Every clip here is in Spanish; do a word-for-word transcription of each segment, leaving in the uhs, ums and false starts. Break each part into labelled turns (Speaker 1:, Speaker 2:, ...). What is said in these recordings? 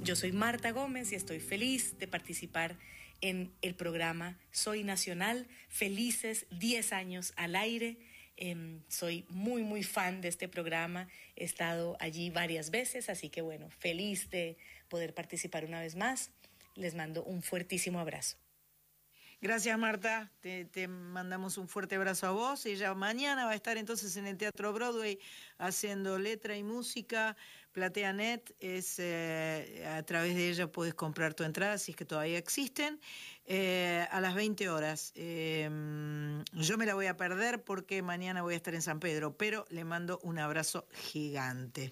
Speaker 1: Yo soy Marta Gómez y estoy feliz de participar en el programa Soy Nacional. Felices diez años al aire. Eh, soy muy, muy fan de este programa. He estado allí varias veces, así que bueno, feliz de poder participar una vez más. Les mando un fuertísimo abrazo.
Speaker 2: Gracias, Marta. Te, te mandamos un fuerte abrazo a vos. Ella mañana va a estar entonces en el Teatro Broadway haciendo letra y música. PlateaNet es, eh, a través de ella puedes comprar tu entrada, si es que todavía existen, eh, a las veinte horas. Eh, yo me la voy a perder porque mañana voy a estar en San Pedro, pero le mando un abrazo gigante.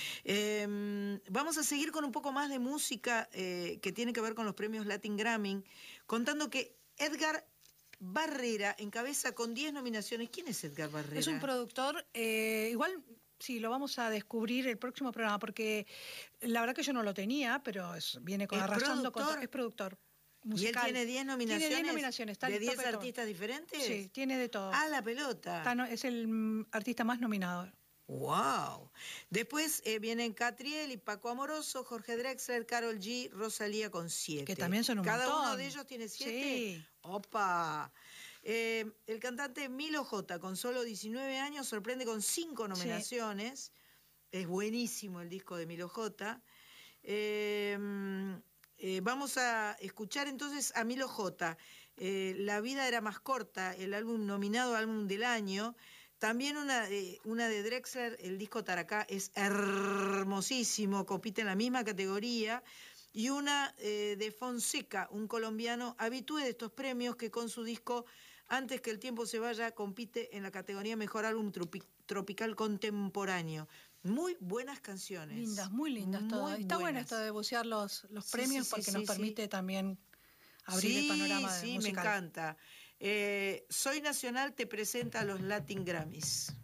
Speaker 2: Eh, vamos a seguir con un poco más de música eh, que tiene que ver con los premios Latin Grammy, contando que Edgar Barrera encabeza con diez nominaciones. ¿Quién es Edgar Barrera?
Speaker 3: Es un productor, eh, igual sí, lo vamos a descubrir el próximo programa, porque la verdad que yo no lo tenía, pero es, viene con,
Speaker 2: ¿Es
Speaker 3: arrasando
Speaker 2: productor?
Speaker 3: con... Es productor musical.
Speaker 2: ¿Y él tiene diez nominaciones?
Speaker 3: Tiene diez nominaciones. Está
Speaker 2: ¿De
Speaker 3: el
Speaker 2: diez
Speaker 3: tope
Speaker 2: artistas
Speaker 3: todo.
Speaker 2: diferentes?
Speaker 3: Sí, tiene de todo.
Speaker 2: Ah, la pelota.
Speaker 3: Está, no, es el mm, artista más nominado.
Speaker 2: ¡Wow! Después eh, vienen Catriel y Paco Amoroso, Jorge Drexler, Karol G, Rosalía con siete.
Speaker 3: Que también son un
Speaker 2: ¿Cada
Speaker 3: montón.
Speaker 2: uno de ellos tiene siete?
Speaker 3: Sí.
Speaker 2: ¡Opa! Eh, el cantante Milo J, con solo diecinueve años, sorprende con cinco nominaciones. Sí. Es buenísimo el disco de Milo J. Eh, eh, vamos a escuchar entonces a Milo J. Eh, La vida era más corta, el álbum nominado álbum del año. También una, eh, una de Drexler, el disco Taracá, es hermosísimo, compite en la misma categoría. Y una eh, de Fonseca, un colombiano habitué de estos premios, que con su disco Antes que el tiempo se vaya compite en la categoría Mejor Álbum tropi Tropical Contemporáneo. Muy buenas canciones.
Speaker 3: Lindas, muy lindas
Speaker 2: muy
Speaker 3: todas. Está
Speaker 2: buenas.
Speaker 3: bueno esto de bucear los, los
Speaker 2: Sí,
Speaker 3: premios,
Speaker 2: sí,
Speaker 3: porque
Speaker 2: sí,
Speaker 3: nos
Speaker 2: sí,
Speaker 3: permite
Speaker 2: sí.
Speaker 3: también abrir
Speaker 2: sí,
Speaker 3: el panorama
Speaker 2: sí,
Speaker 3: musical.
Speaker 2: me encanta. Eh, Soy Nacional te presenta a los Latin Grammys.